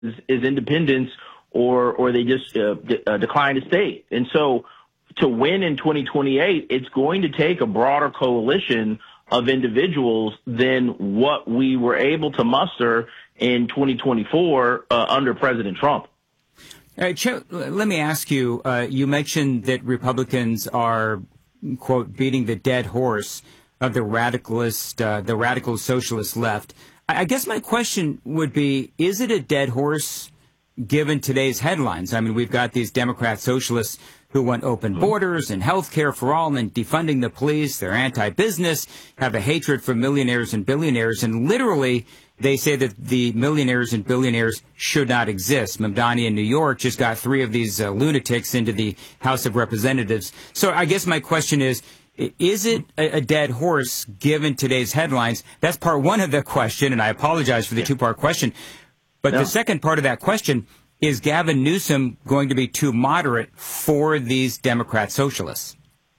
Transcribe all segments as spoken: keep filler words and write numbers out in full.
is, is independents or or they just uh, de- uh, decline to stay. And so to win in twenty twenty-eight, it's going to take a broader coalition of individuals than what we were able to muster in twenty twenty-four uh, under President Trump. All right, Chet, let me ask you, uh, you mentioned that Republicans are, quote, beating the dead horse of the radicalist, uh, the radical socialist left. I guess my question would be, is it a dead horse given today's headlines? I mean, we've got these Democrat socialists who want open borders and health care for all and defunding the police. They're anti-business, have a hatred for millionaires and billionaires, and literally they say that the millionaires and billionaires should not exist. Mamdani in New York just got three of these uh, lunatics into the House of Representatives. So I guess my question is, is it a, a dead horse given today's headlines? That's part one of the question, and I apologize for the two-part question. But no. The second part of that question, is Gavin Newsom going to be too moderate for these Democrat socialists?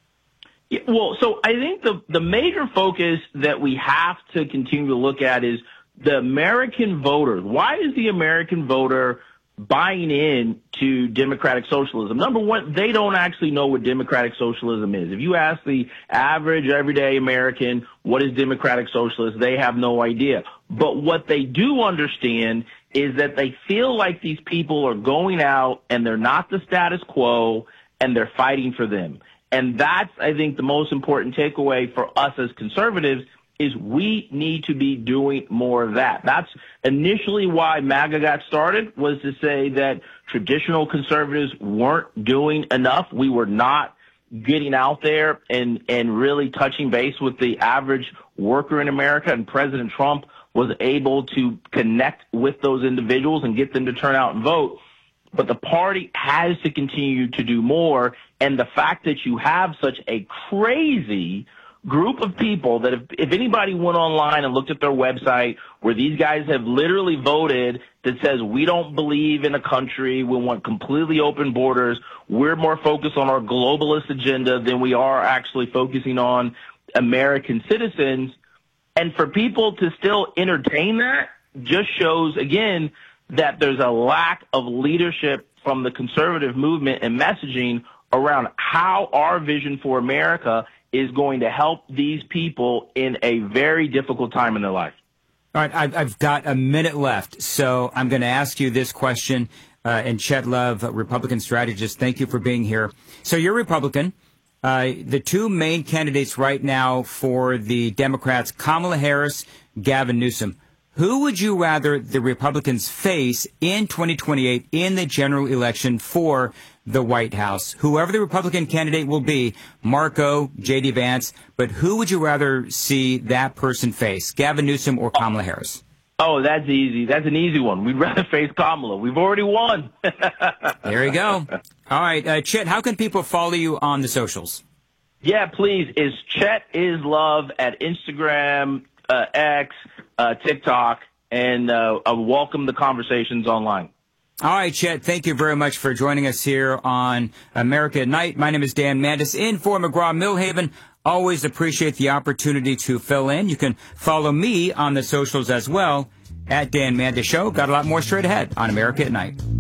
Yeah, well, so I think the, the major focus that we have to continue to look at is the American voter. Why is the American voter buying in to democratic socialism? Number one, they don't actually know what democratic socialism is. If you ask the average everyday American, what is democratic socialism, they have no idea. But what they do understand is that they feel like these people are going out and they're not the status quo and they're fighting for them. And that's, I think, the most important takeaway for us as conservatives is we need to be doing more of that. That's initially why MAGA got started, was to say that traditional conservatives weren't doing enough. We were not getting out there and, and really touching base with the average worker in America. And President Trump was able to connect with those individuals and get them to turn out and vote. But the party has to continue to do more. And the fact that you have such a crazy group of people that if, if anybody went online and looked at their website where these guys have literally voted that says we don't believe in a country, we want completely open borders, we're more focused on our globalist agenda than we are actually focusing on American citizens. And for people to still entertain that just shows, again, that there's a lack of leadership from the conservative movement and messaging around how our vision for America is going to help these people in a very difficult time in their life. All right, I've, I've got a minute left, so I'm going to ask you this question. Uh, and Chet Love, Republican strategist, thank you for being here. So you're Republican. Uh, the two main candidates right now for the Democrats, Kamala Harris, Gavin Newsom. Who would you rather the Republicans face in twenty twenty-eight in the general election for the White House? Whoever the Republican candidate will be, Marco, J D. Vance, but who would you rather see that person face, Gavin Newsom or Kamala Harris? Oh, that's easy. That's an easy one. We'd rather face Kamala. We've already won. There you go. All right, uh, Chet, how can people follow you on the socials? Yeah, please. It's Chet is Love at Instagram, uh, X, uh, TikTok, and uh, I welcome the conversations online. All right, Chet, thank you very much for joining us here on America at Night. My name is Dan Mandis, in for McGraw-Milhaven. Always appreciate the opportunity to fill in. You can follow me on the socials as well, at Dan Mandis Show. Got a lot more straight ahead on America at Night.